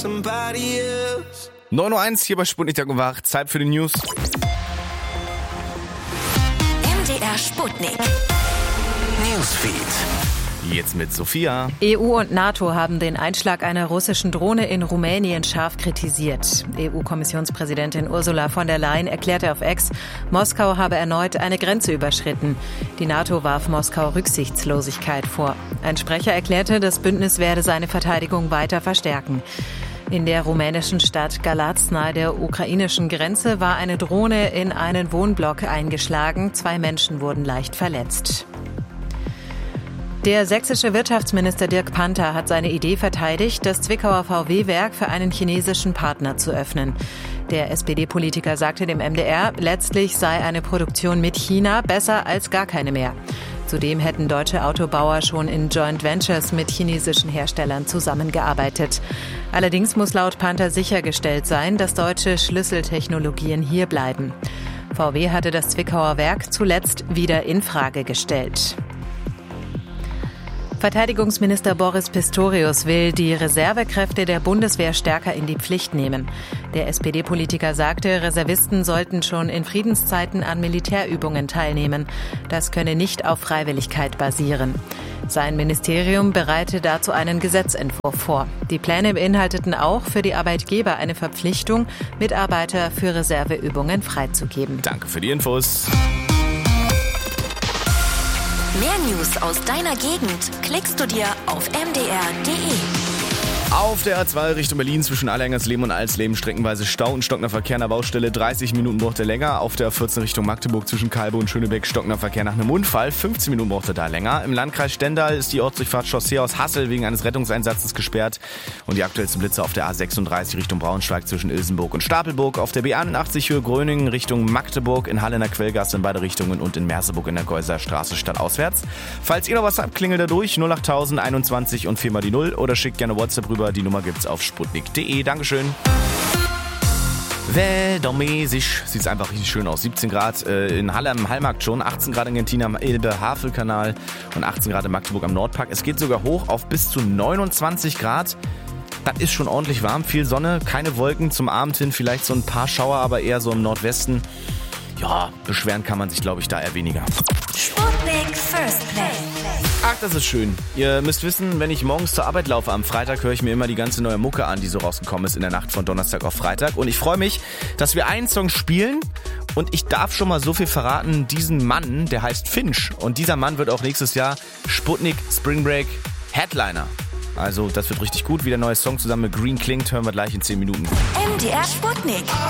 9:01 Uhr hier bei Sputnik Tag und Wach. Zeit für die News. MDR Sputnik. Newsfeed. Jetzt mit Sophia. EU und NATO haben den Einschlag einer russischen Drohne in Rumänien scharf kritisiert. EU-Kommissionspräsidentin Ursula von der Leyen erklärte auf X, Moskau habe erneut eine Grenze überschritten. Die NATO warf Moskau Rücksichtslosigkeit vor. Ein Sprecher erklärte, das Bündnis werde seine Verteidigung weiter verstärken. In der rumänischen Stadt Galați nahe der ukrainischen Grenze war eine Drohne in einen Wohnblock eingeschlagen. 2 Menschen wurden leicht verletzt. Der sächsische Wirtschaftsminister Dirk Panther hat seine Idee verteidigt, das Zwickauer VW-Werk für einen chinesischen Partner zu öffnen. Der SPD-Politiker sagte dem MDR, letztlich sei eine Produktion mit China besser als gar keine mehr. Zudem hätten deutsche Autobauer schon in Joint Ventures mit chinesischen Herstellern zusammengearbeitet. Allerdings muss laut Panther sichergestellt sein, dass deutsche Schlüsseltechnologien hier bleiben. VW hatte das Zwickauer Werk zuletzt wieder in Frage gestellt. Verteidigungsminister Boris Pistorius will die Reservekräfte der Bundeswehr stärker in die Pflicht nehmen. Der SPD-Politiker sagte, Reservisten sollten schon in Friedenszeiten an Militärübungen teilnehmen. Das könne nicht auf Freiwilligkeit basieren. Sein Ministerium bereite dazu einen Gesetzentwurf vor. Die Pläne beinhalteten auch für die Arbeitgeber eine Verpflichtung, Mitarbeiter für Reserveübungen freizugeben. Danke für die Infos. Mehr News aus deiner Gegend klickst du dir auf mdr.de. Auf der A2 Richtung Berlin zwischen Allerhengersleben und Alsleben streckenweise Stau und stockender Verkehr nach Baustelle. 30 Minuten braucht er länger. Auf der A14 Richtung Magdeburg zwischen Kalbe und Schönebeck stockender Verkehr nach einem Unfall. 15 Minuten braucht er da länger. Im Landkreis Stendal ist die Ortsdurchfahrt Chaussee aus Hassel wegen eines Rettungseinsatzes gesperrt. Und die aktuellsten Blitze auf der A36 Richtung Braunschweig zwischen Ilsenburg und Stapelburg. Auf der B81 Höhe Gröningen Richtung Magdeburg, in Halle in der Quellgasse in beide Richtungen und in Merseburg in der Geusser Straße stadtauswärts. Falls ihr noch was habt, klingelt da durch 08000 21 und 4 mal die 0 oder schickt gerne WhatsApp rüber. Die Nummer gibt's auf sputnik.de. Dankeschön. Wettermäßig sieht's einfach richtig schön aus. 17 Grad in Halle am Hallmarkt schon, 18 Grad in Gentin am Elbe-Havel-Kanal und 18 Grad in Magdeburg am Nordpark. Es geht sogar hoch auf bis zu 29 Grad. Das ist schon ordentlich warm, viel Sonne, keine Wolken zum Abend hin, vielleicht so ein paar Schauer, aber eher so im Nordwesten. Ja, beschweren kann man sich, glaube ich, da eher weniger. Sputnik First Play. Ach, das ist schön. Ihr müsst wissen, wenn ich morgens zur Arbeit laufe am Freitag, höre ich mir immer die ganze neue Mucke an, die so rausgekommen ist in der Nacht von Donnerstag auf Freitag. Und ich freue mich, dass wir einen Song spielen. Und ich darf schon mal so viel verraten, diesen Mann, der heißt Finch. Und dieser Mann wird auch nächstes Jahr Sputnik Spring Break Headliner. Also das wird richtig gut. Wie der neue Song zusammen mit Green klingt, hören wir gleich in 10 Minuten. MDR Sputnik.